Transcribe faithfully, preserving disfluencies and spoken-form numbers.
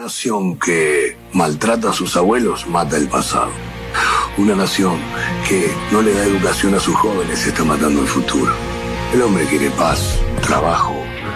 nación que maltrata a sus abuelos mata el pasado. Una nación que no le da educación a sus jóvenes está matando el futuro. El hombre quiere paz, trabajo,